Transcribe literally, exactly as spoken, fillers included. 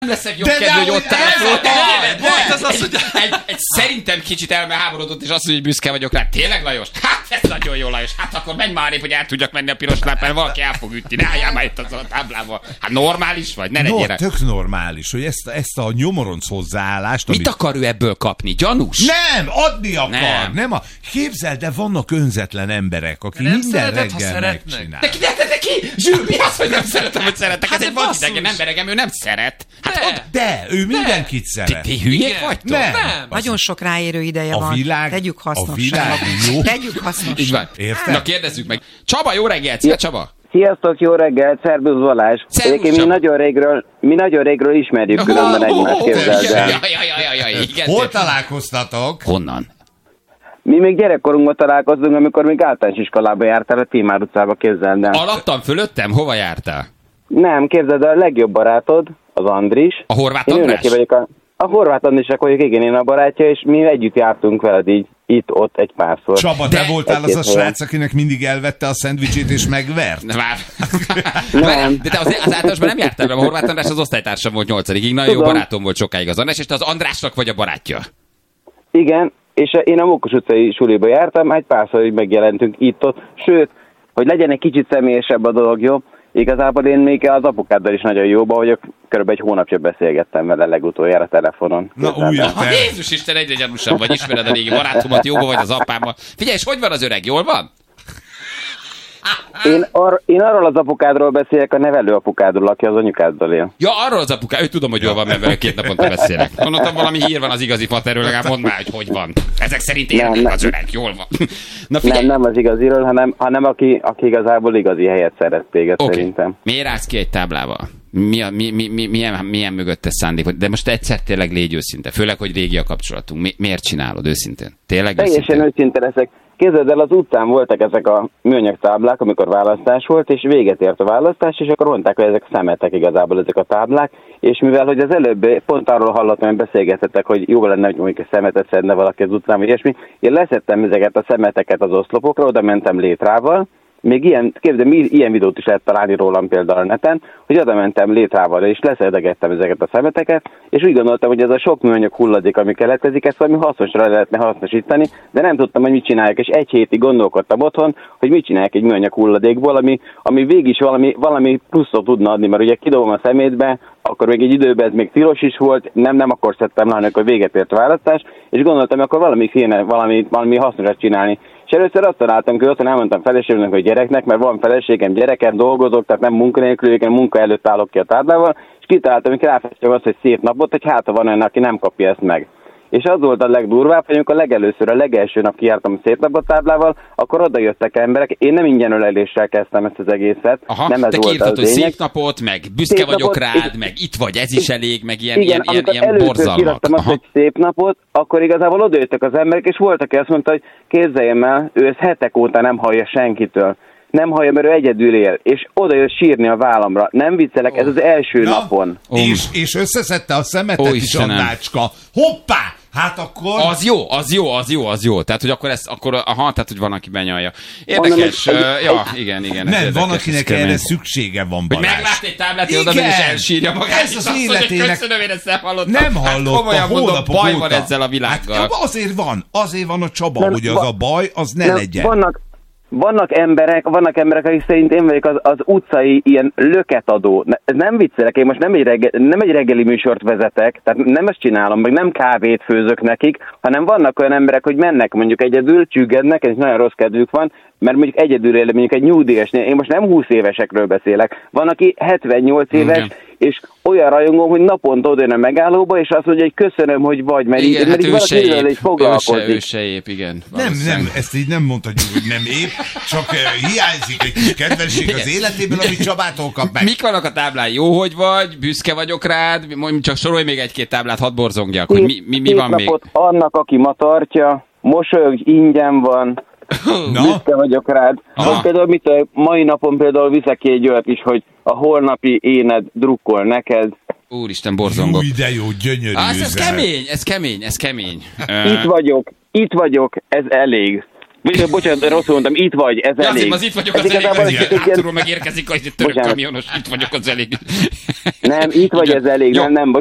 leszek jobb kedvű, hogy ott állok. Egy, egy szerintem kicsit elmeháborodott, és azt mondja, hogy büszke vagyok rá. Tényleg, Lajos? Hát ez nagyon jó, Lajos. Hát akkor menj már épp, hogy el tudjak menni a piros lápán, valaki el fog ütni. Ne álljál már itt azzal a táblával. Hát normális vagy? Ne legyél. No, tök normális, hogy ezt, ezt a nyomoronc hozzáállást... Mit amit... akar ő ebből kapni? Gyanús? Nem, adni akar. Nem. Nem a... Képzeld, de vannak önzetlen emberek, akik nem minden reggel megcsinál. De ki, de, de, de ki? Zsül, mi az, hogy nem szeretem, hogy szeretek? Hát ez egy vadidegen emberegem, ő nem szeret. Hát de, od... de ő mindenkit szeret. Ti hülyék vagytok? Nem. nem. Nagyon sok ráérő ideje a van. Világ, Tegyük hasznosra. A világ jó. Tegyük hasznosra. Így van. Érted? Na kérdezzük meg. Csaba, jó reggelt! Szia, Csaba! Sziasztok, jó reggelt, szervusz Balázs. Egyébként mi nagyon régről, mi nagyon régről ismerjük oh, különben egymást, képzeld el. Ja, ja, ja, ja, ja, igen. Hol találkoztatok? Honnan? Mi még gyerekkorunkban találkoztunk, amikor még általános iskolába jártál a Tímár utcába, képzeld el. Alattam, fölöttem? Hova jártál? Nem, képzeld el, a legjobb barátod, az Andris. A Horváth András? A, a Horváth Andrisek vagyok, igen, én a barátja, és mi együtt jártunk veled így, itt-ott egy párszor. Csaba, te voltál az a srác, akinek mindig elvette a szendvicsét és megvert? Nem, vár. Nem. De te az, az általánosban nem jártál velem, a Horváth András az osztálytársam volt nyolcadikig, nagyon jó barátom volt sokáig az András, és te az Andrásnak vagy a barátja? Igen, és én a Mókus utcai suliba jártam, egy párszor így megjelentünk itt-ott, sőt, hogy legyen egy kicsit személyesebb a dolog, jó? Igazából én még az apukáddal is nagyon jóba vagyok, körülbelül egy hónapja beszélgettem vele legutoljára telefonon. Na újra, Jézus Isten, egyre gyanúsabb vagy, ismered a régi barátomat, jóba vagy az apámmal. Figyelj, és hogy van az öreg, jól van? Én, ar- én arról az apukádról beszélek, a nevelő apukádról, aki az anyukáddal él. Ja, arról az apukád, ő tudom, hogy jól van, mert vele két naponta beszélek. Mondtam, valami hír van az igazi faterről, legalább mondd már, hogy hogy van. Ezek szerint élnek az öreg, jól van. Na figyelj. Nem, nem az igaziről, hanem, hanem aki, aki igazából igazi helyet szeret téged, okay. Szerintem. Miért állsz ki egy táblával? Mi, a, mi, mi, mi, milyen, milyen mögöttes szándék? De most egyszer tényleg légy őszinte, főleg, hogy régi a kapcsolatunk. Mi, miért csinálod őszintén? Tényleg őszintén? Teljesen őszinte leszek. Képzeld el, az utcán voltak ezek a műanyag táblák, amikor választás volt, és véget ért a választás, és akkor mondták, hogy ezek szemetek igazából ezek a táblák, és mivel, hogy az előbb pont arról hallottam, hogy beszélgetettek, hogy jó lenne, hogy mondjuk a szemetet szedne valaki az utcán, vagy ilyesmi, én leszettem ezeket a szemeteket az oszlopokra, oda mentem létrával, még ilyen, képzeld, ilyen videót is lehet találni rólam például a neten, hogy oda mentem létrával, és leszedegettem ezeket a szemeteket, és úgy gondoltam, hogy ez a sok műanyag hulladék, ami keletkezik, ezt valami hasznosra lehetne hasznosítani, de nem tudtam, hogy mit csinálják, és egy hétig gondolkodtam otthon, hogy mit csinálják egy műanyag hulladékból, ami, ami végig is valami, valami pluszot tudna adni, mert ugye kidobom a szemétbe, akkor még egy időben ez még tilos is volt, nem, nem akkor szedtem le, amikor véget ért a választás, és gondoltam, hogy akkor valami kéne, valami, valami hasznosat csinálni. És először azt találtam ki, otthon elmondtam feleségemnek, hogy gyereknek, mert van feleségem, gyerekem, dolgozok, tehát nem munkanélkül, én munka előtt állok ki a táblával, és kitaláltam, hogy ráfestem azt, hogy szép napot, hogy hát van olyan, aki nem kapja ezt meg. És az volt a legdurvább, hogy amikor legelőször, a legelső nap kijártam a szép napot táblával, akkor oda jöttek emberek. Én nem ingyen öleléssel kezdtem ezt az egészet. Aha, nem ez te volt kiírtad, hogy szép napot, meg büszke szép vagyok napot, rád, és, meg itt vagy, ez is elég, meg ilyen, igen, ilyen, ilyen, ilyen borzalmak. Kiírtam azt, hogy szép napot, akkor igazából odajöttek az emberek, és volt, aki azt mondta, hogy képzeljem el, ő ezt hetek óta nem hallja senkitől. Nem hallja, mert ő egyedül él, és oda jött sírni a vállamra. Nem viccelek, oh. Ez az első Na, napon. És, és összeszedte a szemetet oh, is, Annácska. Hoppá! Hát akkor... Az jó, az jó, az jó, az jó. Tehát, hogy akkor ezt, akkor, aha, tehát, hogy van, aki benyalja. Érdekes, uh, ja, igen, igen. Nem, érdekes, van, akinek erre szüksége van, Balázs. Hogy meglát egy táblát, oda megy és elsírja magát. Ez az életének... Köszönöm, én ezt nem hallottam. Nem hallottam, hát, komolyan mondom, baj óta. van ezzel a világgal. Hát, azért van, azért van a Csaba, nem, hogy az va- a baj, az ne nem, legyen. Vannak, vannak emberek, vannak emberek, akik szerint én vagyok az, az utcai ilyen löketadó. Ez nem viccelek, én most nem egy, reggel, nem egy reggeli műsort vezetek, tehát nem ezt csinálom, meg nem kávét főzök nekik, hanem vannak olyan emberek, hogy mennek mondjuk egyedül, csüggednek, ez nagyon rossz kedvük van, mert mondjuk egyedül él, mondjuk egy nyugdíjasnél, én most nem húsz évesekről beszélek, van, aki hetvennyolc éves, igen. És olyan rajongó, hogy naponta odajön a megállóba, és azt mondja, hogy köszönöm, hogy vagy, mert igen, így, hát ő se épp, így foglalkozik. Ő se épp, igen. Nem, nem, ezt így nem mondhatjuk, hogy nem épp, csak uh, hiányzik egy kis kedvesség az életéből, amit Csabától kap meg. Mik vannak a táblán? Jó, hogy vagy, büszke vagyok rád, csak sorolj még egy-két táblát, hadd borzongjak, hogy mi, mi, mi van még. Annak, aki ma tartja, mosolyog, ingyen van, no. Büszke vagyok rád. Most például mit, mai napon például viszek ki egy olyat is, hogy a holnapi éned drukkol neked. Úristen, borzongok. Új, de jó, gyönyörű ah, ez, ez kemény, ez kemény, ez kemény. Itt vagyok, itt vagyok, ez elég. Vagy, bocsánat, rosszul mondtam, itt vagy, ez Ja, elég. az itt vagyok, ez az elég. igazából Az csak egy ilyen- hátulról megérkezik, hogy egy török Bocsánat. kamionos, itt vagyok, az elég. Nem, itt vagy, Igen. ez elég, Jó. nem, nem,